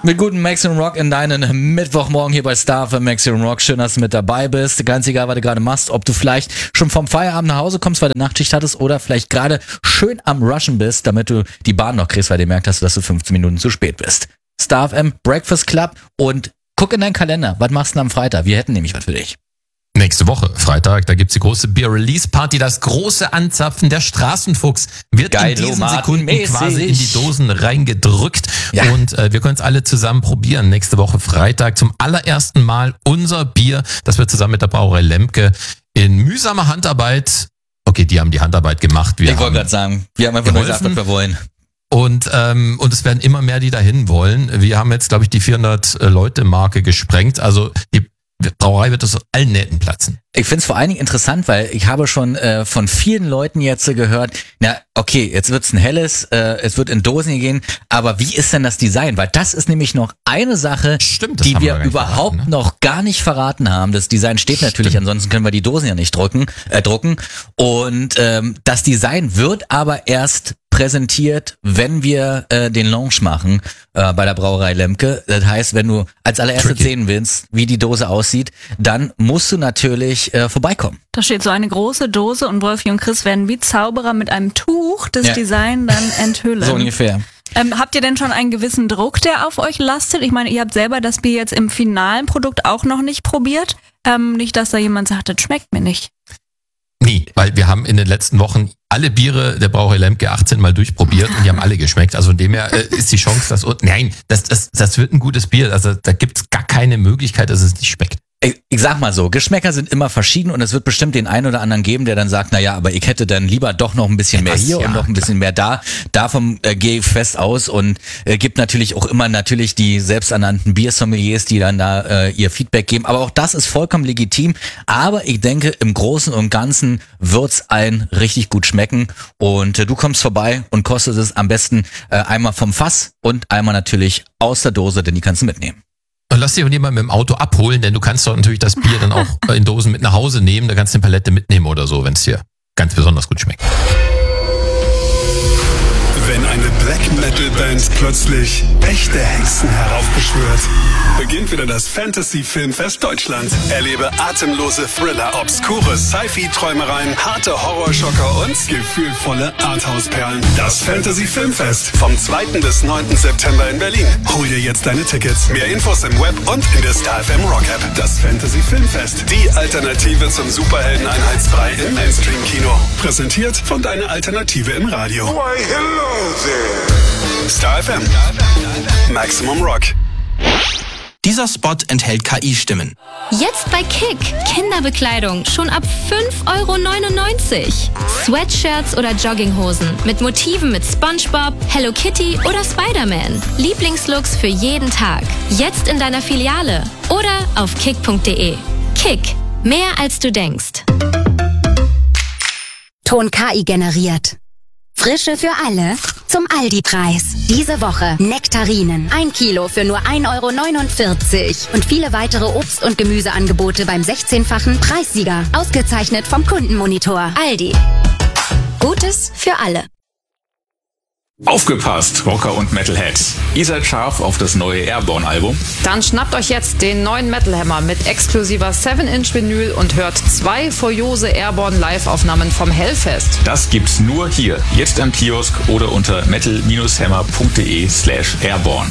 Mit gutem Maximum Rock in deinen Mittwochmorgen hier bei Star für Maximum Rock. Schön, dass du mit dabei bist. Ganz egal, was du gerade machst, ob du vielleicht schon vom Feierabend nach Hause kommst, weil du Nachtschicht hattest oder vielleicht gerade schön am Rushen bist, damit du die Bahn noch kriegst, weil du merkt hast, dass du 15 Minuten zu spät bist. Star FM, Breakfast Club und guck in deinen Kalender. Was machst du denn am Freitag? Wir hätten nämlich was für dich. Nächste Woche, Freitag, da gibt's die große Bier-Release-Party. Das große Anzapfen der Straßenfuchs wird in diesen Sekunden quasi in die Dosen reingedrückt. Ja. Und wir können es alle zusammen probieren. Nächste Woche Freitag zum allerersten Mal unser Bier, das wir zusammen mit der Brauerei Lemke in mühsamer Handarbeit, okay, die haben die Handarbeit gemacht. Ich wollte gerade sagen, wir haben einfach nur gesagt, was wir wollen. Und es werden immer mehr, die dahin wollen. Wir haben jetzt, glaube ich, die 400-Leute-Marke gesprengt. Also die Brauerei wird aus allen Nähten platzen. Ich finde es vor allen Dingen interessant, weil ich habe schon von vielen Leuten jetzt gehört, na okay, jetzt wird's ein helles, es wird in Dosen gehen, aber wie ist denn das Design? Weil das ist nämlich noch eine Sache, die wir überhaupt noch gar nicht verraten haben. Das Design steht natürlich, ansonsten können wir die Dosen ja nicht drucken. Und das Design wird aber erst präsentiert, wenn wir den Launch machen bei der Brauerei Lemke. Das heißt, wenn du als allererstes sehen willst, wie die Dose aussieht, dann musst du natürlich vorbeikommen. Da steht so eine große Dose und Wolfi und Chris werden wie Zauberer mit einem Tuch das Design dann enthüllen. So ungefähr. Habt ihr denn schon einen gewissen Druck, der auf euch lastet? Ich meine, ihr habt selber das Bier jetzt im finalen Produkt auch noch nicht probiert. Nicht, dass da jemand sagt, das schmeckt mir nicht. Nee, weil wir haben in den letzten Wochen alle Biere der Brauerei Lemke 18 Mal durchprobiert und die haben alle geschmeckt. Also von dem her ist die Chance, dass... Nein, das wird ein gutes Bier. Also da gibt's gar keine Möglichkeit, dass es nicht schmeckt. Ich sag mal so, Geschmäcker sind immer verschieden und es wird bestimmt den einen oder anderen geben, der dann sagt, naja, aber ich hätte dann lieber doch noch ein bisschen mehr hier und noch ein bisschen mehr da. Davon gehe ich fest aus und gibt natürlich auch immer natürlich die selbsternannten Biersommeliers, die dann da ihr Feedback geben. Aber auch das ist vollkommen legitim. Aber ich denke, im Großen und Ganzen wird's allen richtig gut schmecken. Und du kommst vorbei und kostest es am besten einmal vom Fass und einmal natürlich aus der Dose, denn die kannst du mitnehmen. Und lass dich auch niemand mit dem Auto abholen, denn du kannst doch natürlich das Bier dann auch in Dosen mit nach Hause nehmen. Da kannst du eine Palette mitnehmen oder so, wenn es dir ganz besonders gut schmeckt. Wenn eine Black Metal Band plötzlich echte Hexen heraufbeschwört, beginnt wieder das Fantasy Filmfest Deutschland. Erlebe atemlose Thriller, obskure Sci-Fi-Träumereien, harte Horrorschocker und gefühlvolle Arthouse-Perlen. Das Fantasy Filmfest vom 2. bis 9. September in Berlin. Hol dir jetzt deine Tickets. Mehr Infos im Web und in der Star FM Rock App. Das Fantasy Filmfest, die Alternative zum Superhelden-Einheitsbrei im Mainstream-Kino. Präsentiert von deiner Alternative im Radio. Why, hello there. Star FM. Maximum Rock. Dieser Spot enthält KI-Stimmen. Jetzt bei Kick. Kinderbekleidung schon ab 5,99 €. Sweatshirts oder Jogginghosen mit Motiven mit SpongeBob, Hello Kitty oder Spider-Man. Lieblingslooks für jeden Tag. Jetzt in deiner Filiale oder auf kick.de. Kick. Mehr als du denkst. Ton KI generiert. Frische für alle zum Aldi-Preis. Diese Woche Nektarinen. 1 Kilo für nur 1,49 € und viele weitere Obst- und Gemüseangebote beim 16-fachen Preissieger. Ausgezeichnet vom Kundenmonitor. Aldi. Gutes für alle. Aufgepasst, Rocker und Metalheads. Ihr seid scharf auf das neue Airborne-Album? Dann schnappt euch jetzt den neuen Metal Hammer mit exklusiver 7-Inch-Vinyl und hört 2 furiose Airborne-Live-Aufnahmen vom Hellfest. Das gibt's nur hier, jetzt am Kiosk oder unter metal-hammer.de/airborne.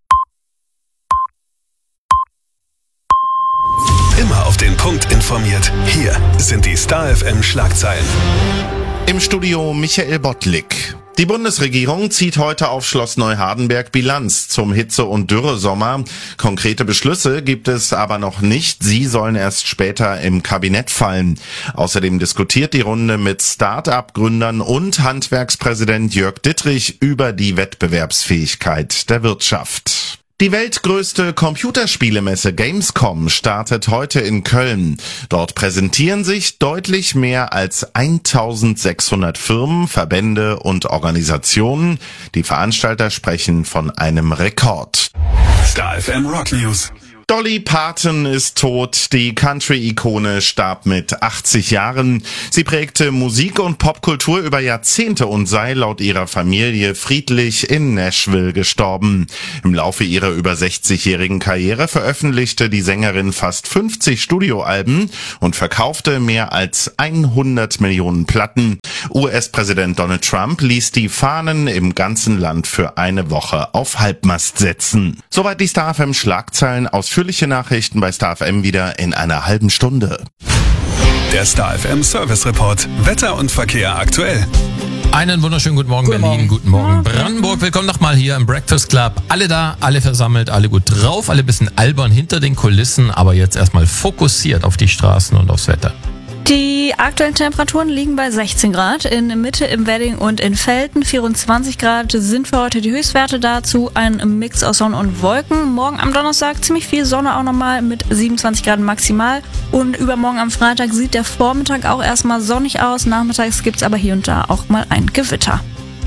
Immer auf den Punkt informiert. Hier sind die Star FM Schlagzeilen. Im Studio Michael Bottlik. Die Bundesregierung zieht heute auf Schloss Neuhardenberg Bilanz zum Hitze- und Dürresommer. Konkrete Beschlüsse gibt es aber noch nicht. Sie sollen erst später im Kabinett fallen. Außerdem diskutiert die Runde mit Start-up-Gründern und Handwerkspräsident Jörg Dittrich über die Wettbewerbsfähigkeit der Wirtschaft. Die weltgrößte Computerspielemesse Gamescom startet heute in Köln. Dort präsentieren sich deutlich mehr als 1600 Firmen, Verbände und Organisationen. Die Veranstalter sprechen von einem Rekord. Star FM Rock News. Dolly Parton ist tot. Die Country-Ikone starb mit 80 Jahren. Sie prägte Musik- und Popkultur über Jahrzehnte und sei laut ihrer Familie friedlich in Nashville gestorben. Im Laufe ihrer über 60-jährigen Karriere veröffentlichte die Sängerin fast 50 Studioalben und verkaufte mehr als 100 Millionen Platten. US-Präsident Donald Trump ließ die Fahnen im ganzen Land für eine Woche auf Halbmast setzen. Soweit die Star FM Schlagzeilen. Ausführliche Nachrichten bei Star FM wieder in einer halben Stunde. Der Star FM Service Report. Wetter und Verkehr aktuell. Einen wunderschönen guten Morgen, Berlin, guten Morgen Brandenburg. Willkommen nochmal hier im Breakfast Club. Alle da, alle versammelt, alle gut drauf, alle bisschen albern hinter den Kulissen, aber jetzt erstmal fokussiert auf die Straßen und aufs Wetter. Die aktuellen Temperaturen liegen bei 16 Grad in Mitte, im Wedding und in Velten. 24 Grad sind für heute die Höchstwerte, dazu ein Mix aus Sonne und Wolken. Morgen am Donnerstag ziemlich viel Sonne auch nochmal mit 27 Grad maximal. Und übermorgen am Freitag sieht der Vormittag auch erstmal sonnig aus. Nachmittags gibt's aber hier und da auch mal ein Gewitter.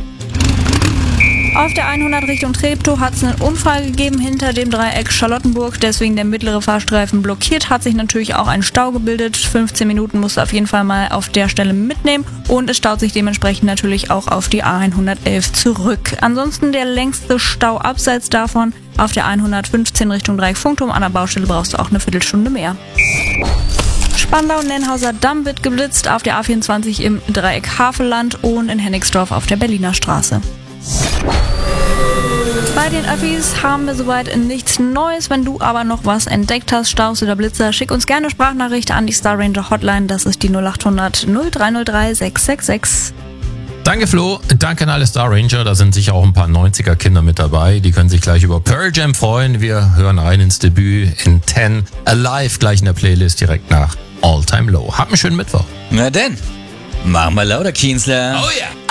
Auf der 100 Richtung Treptow hat es einen Unfall gegeben hinter dem Dreieck Charlottenburg, deswegen der mittlere Fahrstreifen blockiert, hat sich natürlich auch ein Stau gebildet. 15 Minuten musst du auf jeden Fall mal auf der Stelle mitnehmen und es staut sich dementsprechend natürlich auch auf die A111 zurück. Ansonsten der längste Stau abseits davon auf der 115 Richtung Dreieck Funkturm. An der Baustelle brauchst du auch eine Viertelstunde mehr. Spandau-Nennhauser Damm wird geblitzt auf der A24 im Dreieck Havelland und in Hennigsdorf auf der Berliner Straße. Bei den Öffis haben wir soweit nichts Neues. Wenn du aber noch was entdeckt hast, Staus oder Blitzer, schick uns gerne eine Sprachnachricht an die Star Ranger Hotline. Das ist die 0800 0303 666. Danke Flo, danke an alle Star Ranger. Da sind sicher auch ein paar 90er Kinder mit dabei. Die können sich gleich über Pearl Jam freuen. Wir hören rein ins Debüt in 10 Alive, gleich in der Playlist direkt nach All Time Low. Habt einen schönen Mittwoch. Na denn, machen wir lauter, Kienzler. Oh ja.